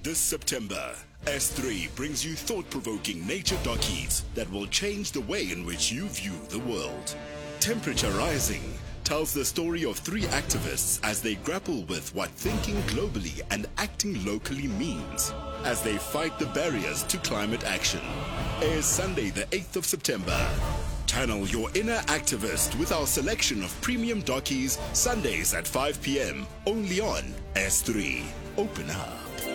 This September, S3 brings you thought-provoking nature dockies that will change the way in which you view the world. Temperature Rising tells the story of three activists as they grapple with what thinking globally and acting locally means as they fight the barriers to climate action. Airs Sunday the 8th of September. Channel your inner activist with our selection of premium dockies Sundays at 5 p.m. only on S3. Open up.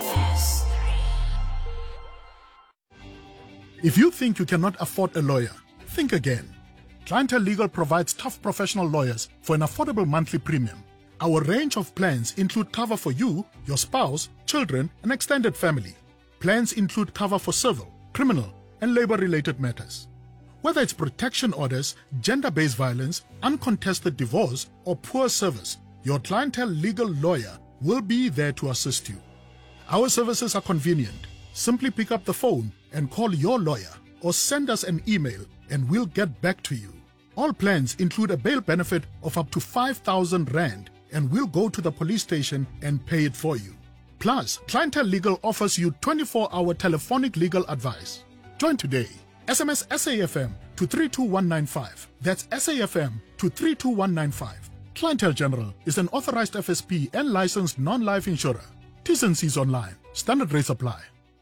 If you think you cannot afford a lawyer, think again. Clientele Legal provides tough professional lawyers for an affordable monthly premium. Our range of plans include cover for you, your spouse, children, and extended family. Plans include cover for civil, criminal, and labor-related matters. Whether it's protection orders, gender-based violence, uncontested divorce, or poor service, your Clientele Legal lawyer will be there to assist you. Our services are convenient. Simply pick up the phone and call your lawyer or send us an email and we'll get back to you. All plans include a bail benefit of up to 5,000 Rand and we'll go to the police station and pay it for you. Plus, Clientele Legal offers you 24-hour telephonic legal advice. Join today. SMS SAFM to 32195. That's SAFM to 32195. Clientele General is an authorized FSP and licensed non-life insurer. T's and C's online. Standard rates apply.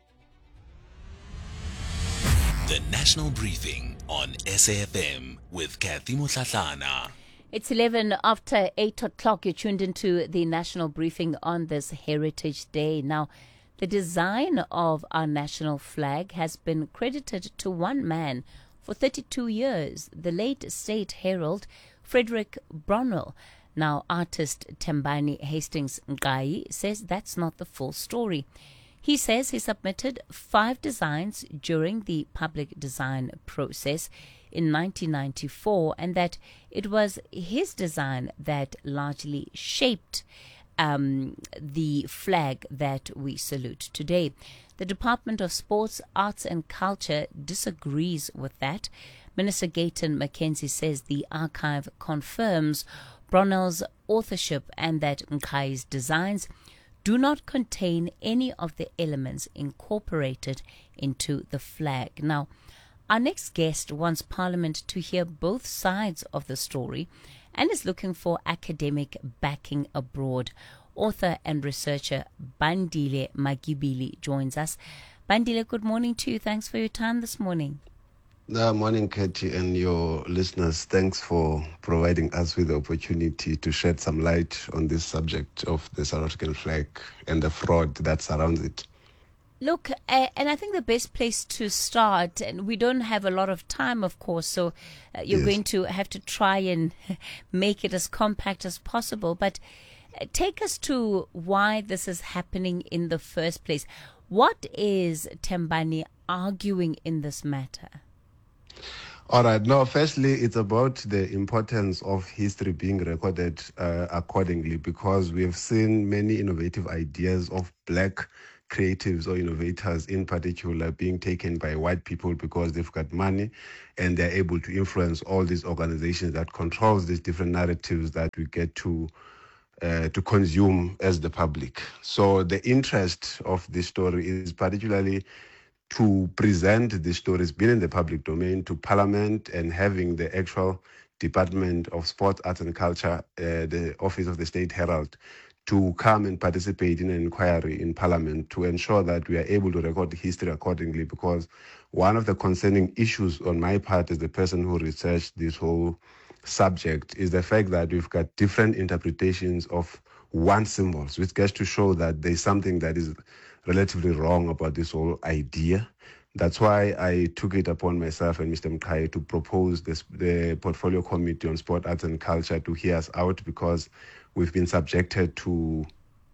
The National Briefing on SAFM with Kathy Motlatlana. It's 11 after 8 o'clock. You're tuned into the National Briefing on this Heritage Day. Now, the design of our national flag has been credited to one man for 32 years, the late State Herald Frederick Brownell. Now, artist Tembani Hastings Ngai says that's not the full story. He says he submitted 5 designs during the public design process in 1994 and that it was his design that largely shaped the flag that we salute today. The Department of Sports, Arts and Culture disagrees with that. Minister Gayton McKenzie says the archive confirms Brownell's authorship and that Nkai's designs do not contain any of the elements incorporated into the flag. Now, our next guest wants Parliament to hear both sides of the story and is looking for academic backing abroad. Author and researcher Bandile Magibili joins us. Bandile, good morning to you. Thanks for your time this morning. Morning, Katie, and your listeners. Thanks for providing us with the opportunity to shed some light on this subject of the South African flag and the fraud that surrounds it. Look, and I think the best place to start, and we don't have a lot of time, of course, so you're going to have to try and make it as compact as possible, but take us to why this is happening in the first place. What is Tembani arguing in this matter? All right. No, firstly, it's about the importance of history being recorded accordingly, because we have seen many innovative ideas of black creatives or innovators in particular being taken by white people because they've got money and they're able to influence all these organizations that controls these different narratives that we get to consume as the public. So the interest of this story is particularly to present the stories being in the public domain to Parliament and having the actual Department of Sport, Arts and Culture, the Office of the State Herald, to come and participate in an inquiry in Parliament to ensure that we are able to record history accordingly, because one of the concerning issues on my part as the person who researched this whole subject is the fact that we've got different interpretations of one symbol, which gets to show that there's something that is relatively wrong about this whole idea. That's why I took it upon myself and Mr. Mkai to propose the Portfolio Committee on Sport, Arts and Culture to hear us out, because we've been subjected to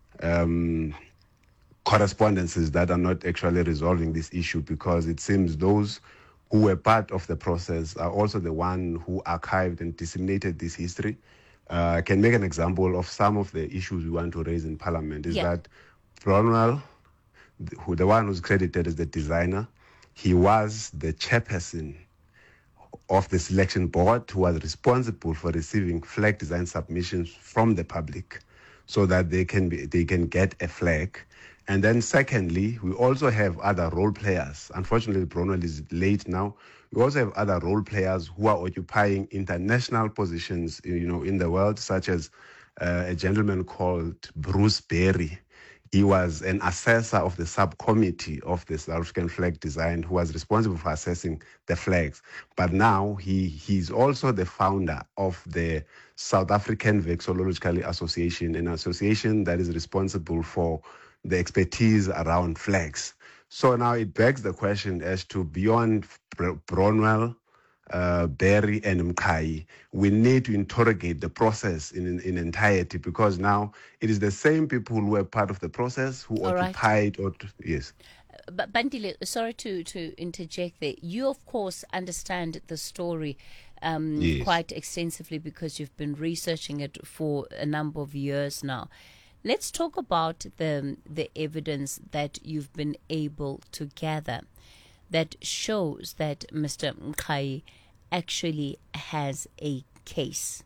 correspondences that are not actually resolving this issue, because it seems those who were part of the process are also the one who archived and disseminated this history. I can make an example of some of the issues we want to raise in Parliament is that Brownell, the one who's credited as the designer, he was the chairperson of the selection board who was responsible for receiving flag design submissions from the public. so that they can get a flag. And then secondly, we also have other role players. Unfortunately, Bronwell is late now. We also have other role players who are occupying international positions, in the world, such as a gentleman called Bruce Berry. He was an assessor of the subcommittee of the South African flag design who was responsible for assessing the flags. But now he's also the founder of the South African Vexillological Association, an association that is responsible for the expertise around flags. So now it begs the question as to beyond Bronwell, Berry and Mkhai, we need to interrogate the process in entirety, because now it is the same people who were part of the process who All occupied yes. But Bandile, sorry to interject there. You, of course, understand the story Yes. quite extensively because you've been researching it for a number of years now. Let's talk about the evidence that you've been able to gather that shows that Mr. Mkhai actually has a case.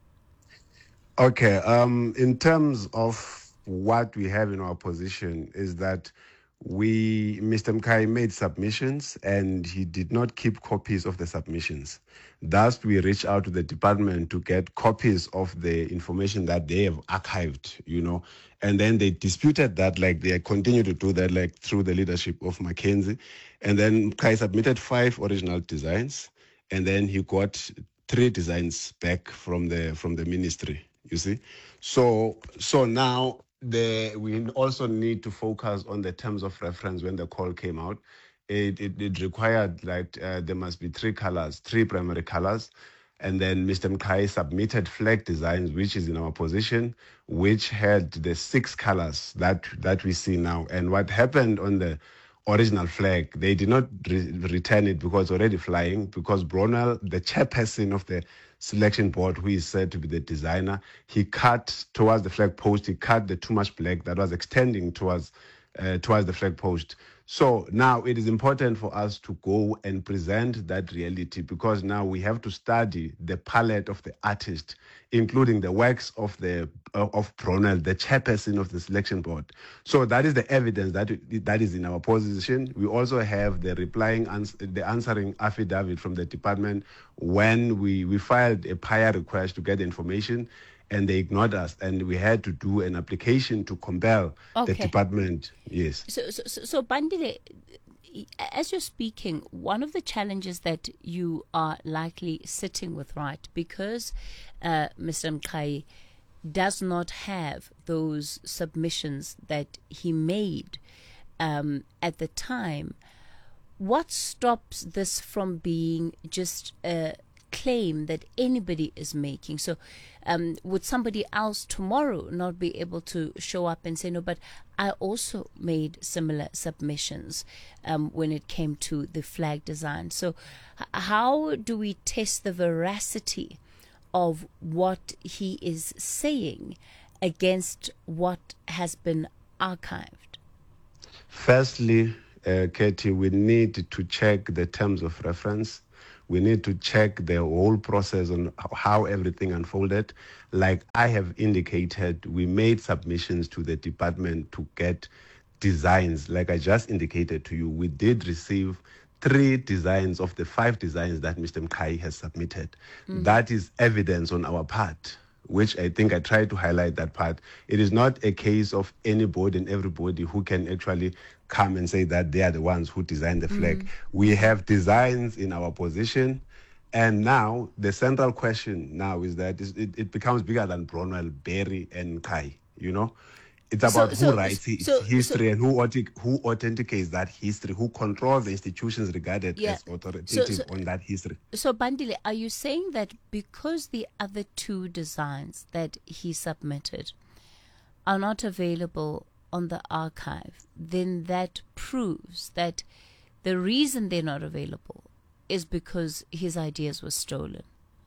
Okay. In terms of what we have in our position is that Mr. Mkhai made submissions and he did not keep copies of the submissions. Thus, we reached out to the department to get copies of the information that they have archived, and then they disputed that, like they continue to do that, like through the leadership of Mackenzie. And then Mkhai submitted 5 original designs, and then he got 3 designs back from the ministry, you see. So now we also need to focus on the terms of reference. When the call came out, it required there must be 3 colors, 3 primary colors. And then Mr. Mkhai submitted flag designs, which is in our position, which had the 6 colors that we see now. And what happened on the original flag, they did not return it because already flying, because Bronwell, the chairperson of the selection board, who is said to be the designer, he cut towards the flag post, he cut the too much black that was extending towards the flag post. So now it is important for us to go and present that reality, because now we have to study the palette of the artist, including the works of Bronwell, the chairperson of the selection board. So that is the evidence that is in our position. We also have the answering affidavit from the department when we filed a prior request to get information, and they ignored us, and we had to do an application to compel the department. Yes. So Bandile, as you're speaking, one of the challenges that you are likely sitting with, right, because Mr. Mkhai does not have those submissions that he made at the time, what stops this from being just a claim that anybody is making? So would somebody else tomorrow not be able to show up and say, no, but I also made similar submissions when it came to the flag design? So how do we test the veracity of what he is saying against what has been archived? Firstly, Katie, we need to check the terms of reference. We need to check the whole process on how everything unfolded. Like I have indicated, we made submissions to the department to get designs. Like I just indicated to you, we did receive 3 designs of the 5 designs that Mr. Mkhai has submitted. Mm-hmm. That is evidence on our part, which I think I tried to highlight that part. It is not a case of anybody and everybody who can actually come and say that they are the ones who designed the flag. We have designs in our position, and now the central question now is that it becomes bigger than Bronwell, Berry, and Mkhai. It's about who writes history and who authenticates that history, who controls the institutions regarded as authoritative on that history. So, Bandile, are you saying that because the other 2 designs that he submitted are not available on the archive, then that proves that the reason they're not available is because his ideas were stolen?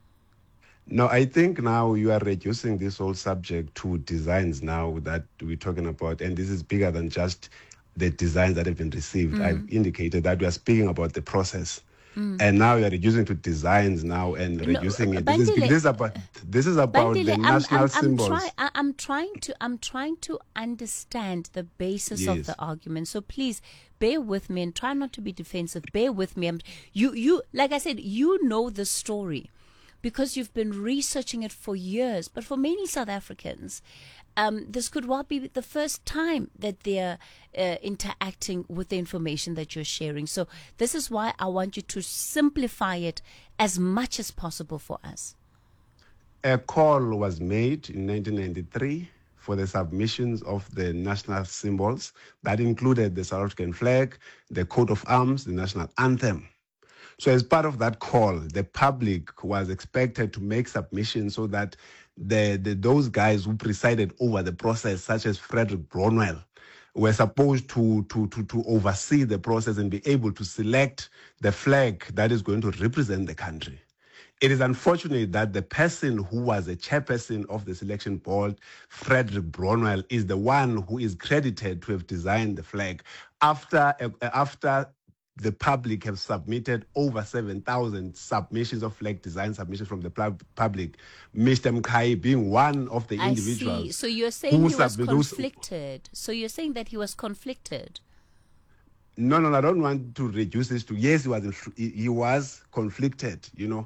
No, I think now you are reducing this whole subject to designs now that we're talking about, and this is bigger than just the designs that have been received. I've indicated that we are speaking about the process. And now you're reducing to designs now and reducing it. Bandile, This is about Bandile, the national symbols. I'm trying to understand the basis of Yes. the argument. So please bear with me and try not to be defensive. Bear with me. You like I said, you know the story because you've been researching it for years. But for many South Africans, this could well be the first time that they're interacting with the information that you're sharing. So this is why I want you to simplify it as much as possible for us. A call was made in 1993 for the submissions of the national symbols that included the South African flag, the coat of arms, the national anthem. So as part of that call, the public was expected to make submissions so that those guys who presided over the process, such as Frederick Bronwell, were supposed to oversee the process and be able to select the flag that is going to represent the country. It is unfortunate that the person who was a chairperson of the selection board, Frederick Bronwell, is the one who is credited to have designed the flag after the public have submitted over 7,000 submissions of flag design submissions from the public, Mr. Mkhai being one of the individuals. I see. So you're saying he was conflicted. So you're saying that he was conflicted. No, I don't want to reduce this to, yes, he was conflicted,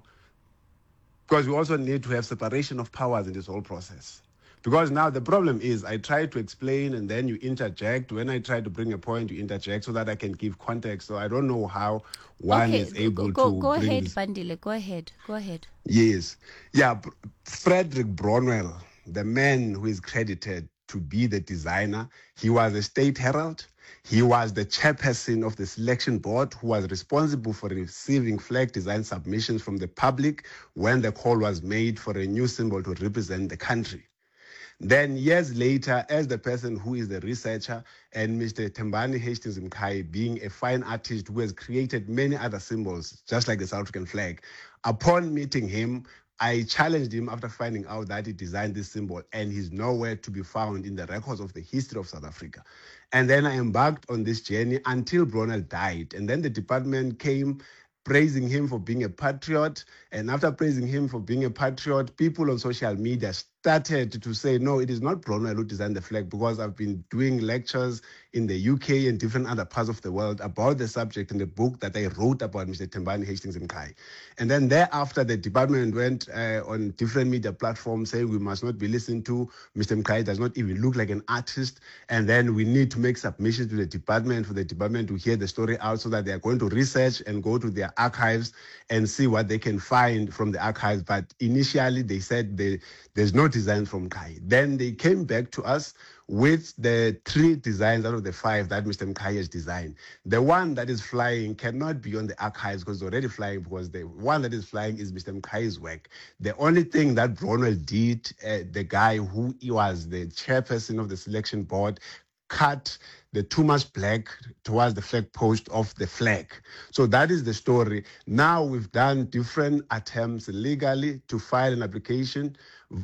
because we also need to have separation of powers in this whole process. Because now the problem is I try to explain and then you interject. When I try to bring a point, you interject so that I can give context. So I don't know how one is able to go bring ahead, this. Bandile. Go ahead. Yes. Yeah, Frederick Bronwell, the man who is credited to be the designer, he was a state herald. He was the chairperson of the selection board who was responsible for receiving flag design submissions from the public when the call was made for a new symbol to represent the country. Then years later, as the person who is the researcher, and Mr. Thembani Hastings Mkhai being a fine artist who has created many other symbols, just like the South African flag, upon meeting him, I challenged him after finding out that he designed this symbol and he's nowhere to be found in the records of the history of South Africa. And then I embarked on this journey until Bronwell died. And then the department came praising him for being a patriot. And after praising him for being a patriot, people on social media started to say, no, it is not Bronwell who designed the flag, because I've been doing lectures in the UK and different other parts of the world about the subject in the book that I wrote about Mr. Thembani Hastings Mkhai. And then thereafter, the department went on different media platforms saying we must not be listened to. Mr. Mkhai does not even look like an artist. And then we need to make submissions to the department for the department to hear the story out, so that they are going to research and go to their archives and see what they can find from the archives. But initially they said there's no design from Mkhai. Then they came back to us with the 3 designs out of the 5 that Mr. Mkhai has designed. The one that is flying cannot be on the archives because it's already flying, because the one that is flying is Mr. Mkhai's work. The only thing that Bronwell did, the guy who was the chairperson of the selection board, cut the too much black towards the flag post of the flag. So that is the story. Now we've done different attempts legally to file an application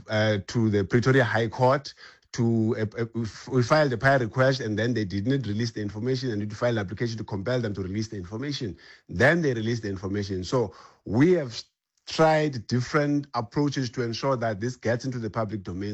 to the Pretoria High Court. We filed a prior request, and then they did not release the information, and we filed an application to compel them to release the information. Then they released the information. So we have tried different approaches to ensure that this gets into the public domain.